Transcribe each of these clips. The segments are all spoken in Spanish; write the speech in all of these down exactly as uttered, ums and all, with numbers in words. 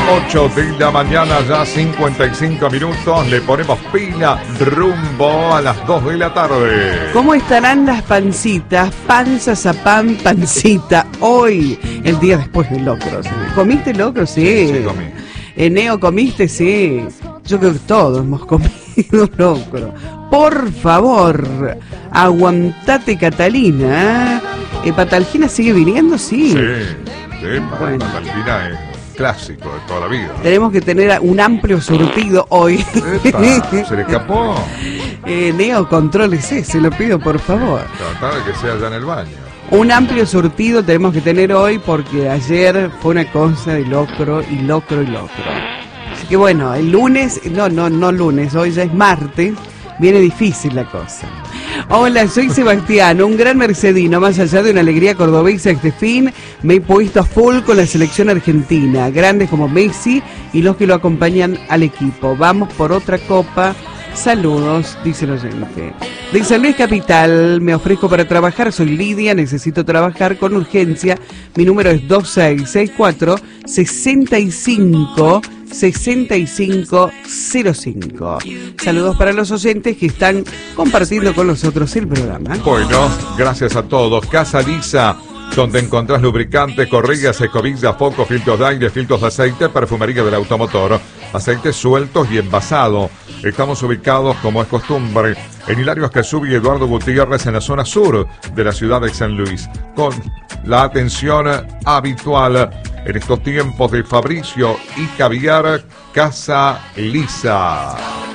ocho de la mañana, ya cincuenta y cinco minutos. Le ponemos pila rumbo a las dos de la tarde. ¿Cómo estarán las pancitas? Panzas a pan, pancita. Hoy, el día después del locro. ¿Comiste locro? Sí. Sí, comí. Eneo, ¿comiste? Sí. Yo creo que todos hemos comido locro. Por favor, aguantate, Catalina. ¿Eh, ¿Patalgina sigue viniendo? Sí. Sí, sí, Bueno. Patalgina es clásico de toda la vida. Tenemos que tener un amplio surtido hoy. Epa, se le escapó. Eh, Neo, contrólese, se lo pido por favor. Tratar de que sea allá en el baño. Un amplio surtido tenemos que tener hoy porque ayer fue una cosa de locro y locro y locro. Así que bueno, el lunes, no, no, no lunes, hoy ya es martes, viene difícil la cosa. Hola, soy Sebastián, un gran mercedino, más allá de una alegría cordobesa este fin, me he puesto a full con la selección argentina, grandes como Messi y los que lo acompañan al equipo. Vamos por otra copa. Saludos, dice el oyente. De San Luis Capital, me ofrezco para trabajar, soy Lidia, necesito trabajar con urgencia. Mi número es dos seis seis cuatro, seis cinco, seis cinco cero cinco. Saludos para los oyentes que están compartiendo con nosotros el programa. Bueno, gracias a todos. Casa Lisa, donde encontrás lubricantes, corrillas, escobillas, focos, filtros de aire, filtros de aceite, perfumería del automotor, aceites sueltos y envasados. Estamos ubicados, como es costumbre, en Hilario Escazú y Eduardo Gutiérrez, en la zona sur de la ciudad de San Luis, con la atención habitual en estos tiempos de Fabricio y Caviar. Casa Lisa.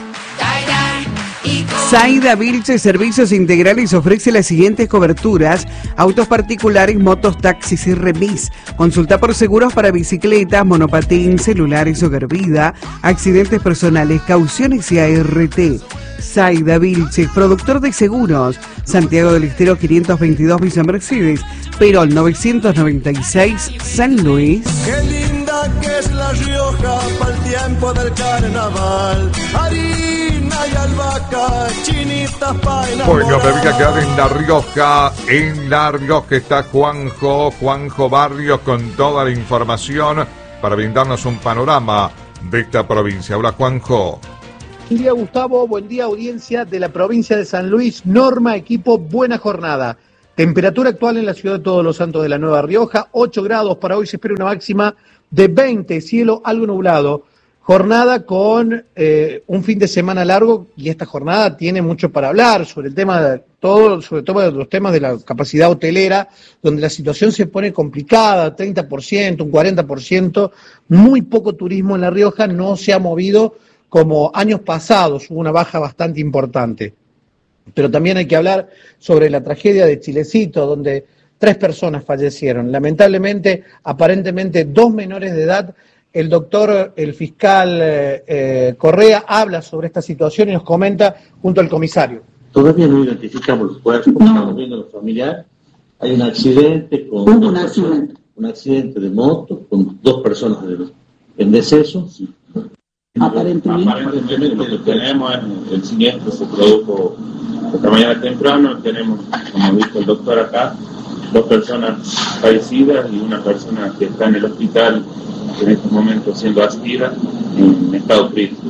Zaida Vilche Servicios Integrales ofrece las siguientes coberturas: autos particulares, motos, taxis y remis. Consulta por seguros para bicicletas, monopatín, celulares, hogar vida, accidentes personales, cauciones y A R T. Zaida Vilche, productor de seguros. Santiago del Estero quinientos veintidós Villa Mercedes, Perón novecientos noventa y seis, San Luis. Qué linda que es La Rioja para el tiempo del carnaval. Harina y albahaca, chinitas para enamorar. Bueno, me voy a quedar en La Rioja. En La Rioja está Juanjo, Juanjo Barrios con toda la información para brindarnos un panorama de esta provincia. Hola, Juanjo. Buen día, Gustavo. Buen día, audiencia de la provincia de San Luis. Norma, equipo, buena jornada. Temperatura actual en la ciudad de Todos los Santos de la Nueva Rioja, ocho grados. Para hoy se espera una máxima de veinte, cielo algo nublado. Jornada con eh, un fin de semana largo, y esta jornada tiene mucho para hablar sobre el tema de todo, sobre todo los temas de la capacidad hotelera, donde la situación se pone complicada, treinta por ciento, un cuarenta por ciento, muy poco turismo en La Rioja, no se ha movido como años pasados, hubo una baja bastante importante. Pero también hay que hablar sobre la tragedia de Chilecito, donde tres personas fallecieron. Lamentablemente, aparentemente dos menores de edad. El doctor, el fiscal eh, eh, Correa, habla sobre esta situación y nos comenta junto al comisario. Todavía no identificamos los cuerpos, no. Estamos viendo los familiares. Hay un accidente con Hubo un accidente. un accidente de moto con dos personas de, en deceso. Sí. Aparentemente. Aparentemente lo que tenemos es el siniestro se produjo esta mañana temprano. Tenemos, como dijo el doctor acá, dos personas fallecidas y una persona que está en el hospital en estos momentos siendo asistida en estado crítico.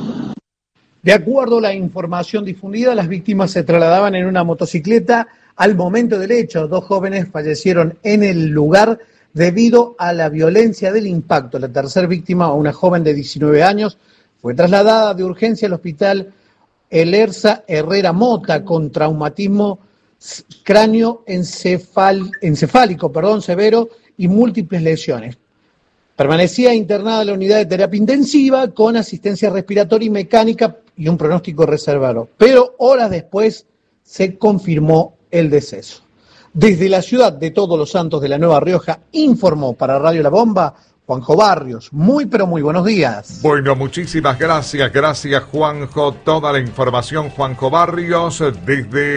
De acuerdo a la información difundida, las víctimas se trasladaban en una motocicleta al momento del hecho. Dos jóvenes fallecieron en el lugar debido a la violencia del impacto. La tercera víctima, una joven de diecinueve años, fue trasladada de urgencia al hospital Elerza Herrera Mota con traumatismo cráneo encefal, encefálico perdón, severo y múltiples lesiones. Permanecía internada en la unidad de terapia intensiva con asistencia respiratoria y mecánica y un pronóstico reservado. Pero horas después se confirmó el deceso. Desde la ciudad de Todos los Santos de la Nueva Rioja, informó para Radio La Bomba Juanjo Barrios. Muy pero muy buenos días. Bueno, muchísimas gracias, gracias Juanjo. Toda la información, Juanjo Barrios, desde